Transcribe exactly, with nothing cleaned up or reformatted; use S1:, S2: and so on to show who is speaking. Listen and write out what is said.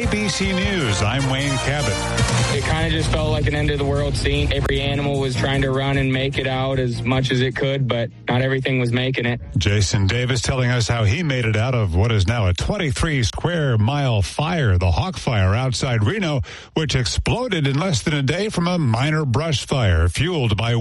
S1: A B C News, I'm Wayne Cabot.
S2: It kind of just felt like an end of the world scene. Every animal was trying to run and make it out as much as it could, but not everything was making it.
S1: Jason Davis telling us how he made it out of what is now a twenty-three square mile fire, the Hawk Fire outside Reno, which exploded in less than a day from a minor brush fire fueled by